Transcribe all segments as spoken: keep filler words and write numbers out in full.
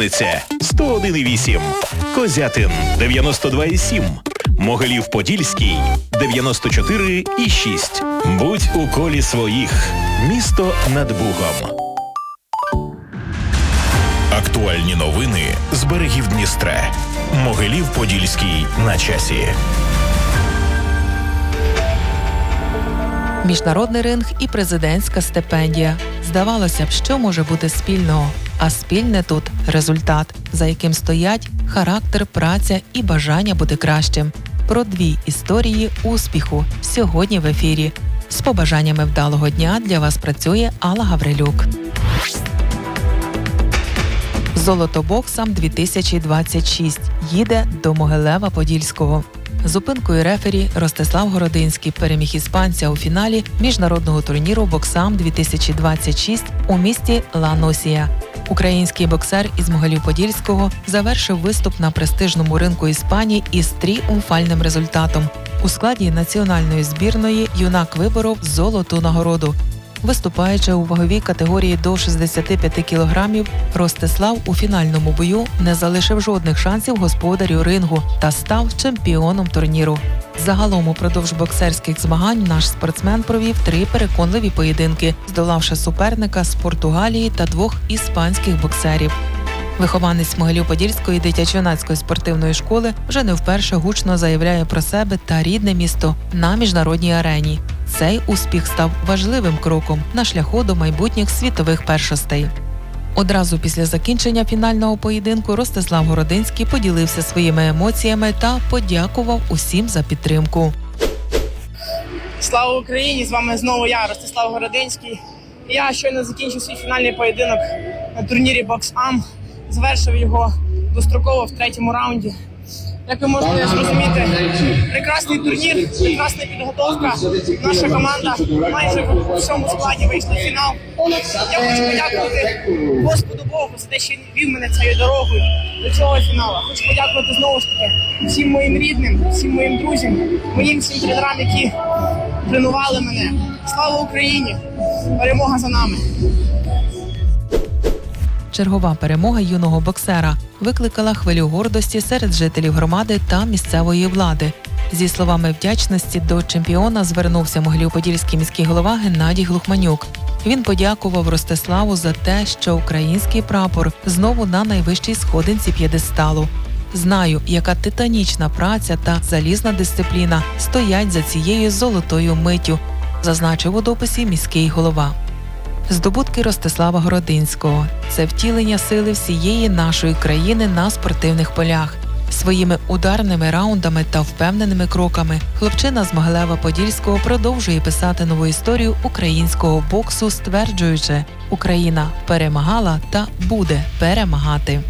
Вінниця сто один і вісім, Козятин дев'яносто два і сім, Могилів-Подільський дев'яносто чотири і шість. Будь у колі своїх. Місто над Бугом. Актуальні новини з берегів Дністра. Могилів-Подільський на часі. Міжнародний ринг і президентська стипендія. Здавалося б, що може бути спільного? А спільне тут – результат, за яким стоять характер, праця і бажання бути кращим. Про дві історії успіху сьогодні в ефірі. З побажаннями вдалого дня для вас працює Алла Гаврилюк. Золотобоксам дві тисячі двадцять шість їде до Могилева-Подільського. Зупинкою рефері Ростислав Городинський переміг іспанця у фіналі міжнародного турніру «Боксам дві тисячі двадцять шість» у місті Ла-Носія. Український боксер із Могилів-Подільського завершив виступ на престижному ринку Іспанії із тріумфальним результатом. У складі національної збірної юнак виборов золоту нагороду. Виступаючи у ваговій категорії до шістдесят п'ять кілограмів, Ростислав у фінальному бою не залишив жодних шансів господарю рингу та став чемпіоном турніру. Загалом упродовж боксерських змагань наш спортсмен провів три переконливі поєдинки, здолавши суперника з Португалії та двох іспанських боксерів. Вихованець Могилів-Подільської дитячо-юнацької спортивної школи вже не вперше гучно заявляє про себе та рідне місто на міжнародній арені. Цей успіх став важливим кроком на шляху до майбутніх світових першостей. Одразу після закінчення фінального поєдинку Ростислав Городинський поділився своїми емоціями та подякував усім за підтримку. Слава Україні! З вами знову я, Ростислав Городинський. Я щойно закінчив свій фінальний поєдинок на турнірі «Боксам». Завершив його достроково в третьому раунді. Як ви можете зрозуміти, прекрасний турнір, прекрасна підготовка. Наша команда майже в всьому складі вийшла в фінал. Я хочу подякувати Господу Богу за те, що Він вів мене цією дорогою до цього фіналу. Хочу подякувати знову ж таки всім моїм рідним, всім моїм друзям, моїм всім тренерам, які тренували мене. Слава Україні! Перемога за нами! Чергова перемога юного боксера викликала хвилю гордості серед жителів громади та місцевої влади. Зі словами вдячності до чемпіона звернувся Могилів-Подільський міський голова Геннадій Глухманюк. Він подякував Ростиславу за те, що український прапор знову на найвищій сходинці п'єдесталу. «Знаю, яка титанічна праця та залізна дисципліна стоять за цією золотою миттю», зазначив у дописі міський голова. Здобутки Ростислава Городинського – це втілення сили всієї нашої країни на спортивних полях. Своїми ударними раундами та впевненими кроками хлопчина з Могилева-Подільського продовжує писати нову історію українського боксу, стверджуючи: «Україна перемагала та буде перемагати».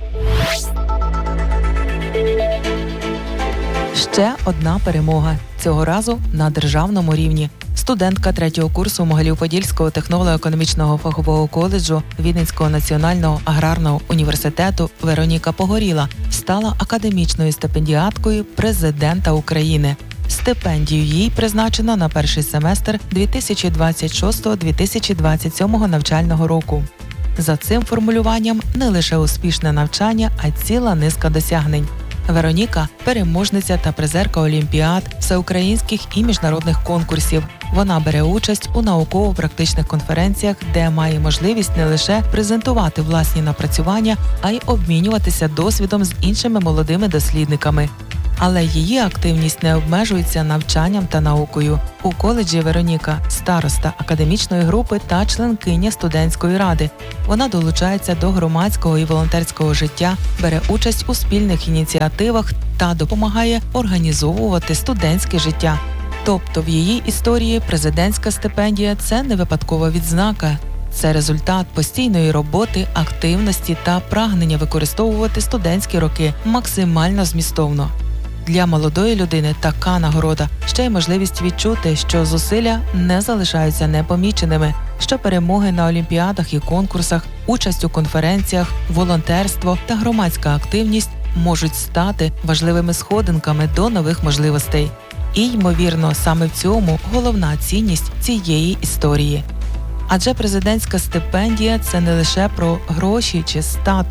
Ще одна перемога. Цього разу на державному рівні. Студентка третього курсу Могилів-Подільського технолого-економічного фахового коледжу Вінницького національного аграрного університету Вероніка Погоріла стала академічною стипендіаткою президента України. Стипендію їй призначено на перший семестр дві тисячі двадцять шостого - дві тисячі двадцять сьомого навчального року. За цим формулюванням не лише успішне навчання, а ціла низка досягнень. Вероніка – переможниця та призерка олімпіад, всеукраїнських і міжнародних конкурсів. Вона бере участь у науково-практичних конференціях, де має можливість не лише презентувати власні напрацювання, а й обмінюватися досвідом з іншими молодими дослідниками. Але її активність не обмежується навчанням та наукою. У коледжі Вероніка – староста академічної групи та членкиня студентської ради. Вона долучається до громадського і волонтерського життя, бере участь у спільних ініціативах та допомагає організовувати студентське життя. Тобто в її історії президентська стипендія – це не випадкова відзнака. Це результат постійної роботи, активності та прагнення використовувати студентські роки максимально змістовно. Для молодої людини така нагорода ще й можливість відчути, що зусилля не залишаються непоміченими, що перемоги на олімпіадах і конкурсах, участь у конференціях, волонтерство та громадська активність можуть стати важливими сходинками до нових можливостей. І, ймовірно, саме в цьому головна цінність цієї історії. Адже президентська стипендія – це не лише про гроші чи статус.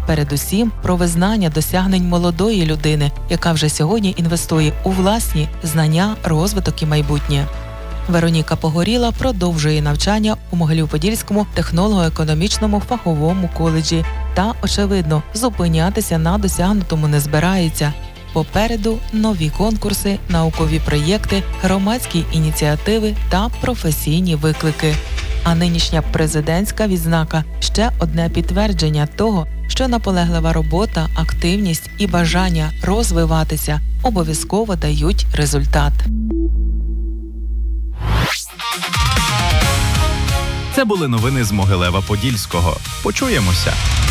передусім про визнання досягнень молодої людини, яка вже сьогодні інвестує у власні знання, розвиток і майбутнє. Вероніка Погоріла продовжує навчання у Могилів-Подільському технолого-економічному фаховому коледжі та, очевидно, зупинятися на досягнутому не збирається. Попереду нові конкурси, наукові проєкти, громадські ініціативи та професійні виклики. А нинішня президентська відзнака – ще одне підтвердження того, що наполеглива робота, активність і бажання розвиватися обов'язково дають результат. Це були новини з Могилева-Подільського. Почуємося!